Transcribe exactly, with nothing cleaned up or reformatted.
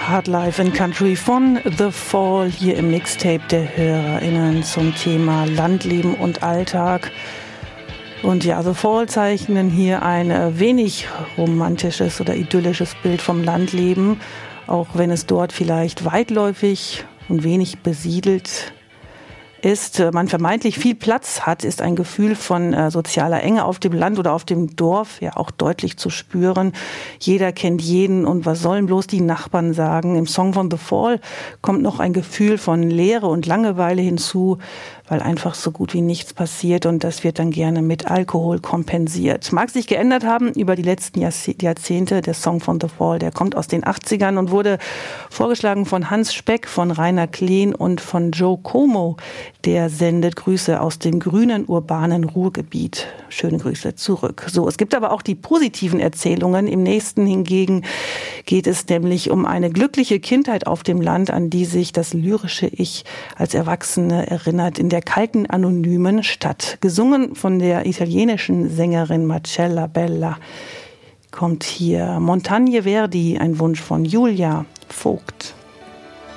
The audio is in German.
Hard Life in Country von The Fall hier im Mixtape der HörerInnen zum Thema Landleben und Alltag. Und ja, The Fall zeichnen hier ein wenig romantisches oder idyllisches Bild vom Landleben, auch wenn es dort vielleicht weitläufig und wenig besiedelt ist, man vermeintlich viel Platz hat, ist ein Gefühl von äh, sozialer Enge auf dem Land oder auf dem Dorf ja auch deutlich zu spüren. Jeder kennt jeden und was sollen bloß die Nachbarn sagen? Im Song von The Fall kommt noch ein Gefühl von Leere und Langeweile hinzu, weil einfach so gut wie nichts passiert und das wird dann gerne mit Alkohol kompensiert. Mag sich geändert haben über die letzten Jahrzehnte. Der Song von The Fall, der kommt aus den achtzigern und wurde vorgeschlagen von Hans Speck, von Rainer Kleen und von Joe Como. Der sendet Grüße aus dem grünen, urbanen Ruhrgebiet. Schöne Grüße zurück. So, es gibt aber auch die positiven Erzählungen. Im nächsten hingegen geht es nämlich um eine glückliche Kindheit auf dem Land, an die sich das lyrische Ich als Erwachsene erinnert, in der kalten, anonymen Stadt. Gesungen von der italienischen Sängerin Marcella Bella kommt hier Montagne Verdi, ein Wunsch von Julia Vogt.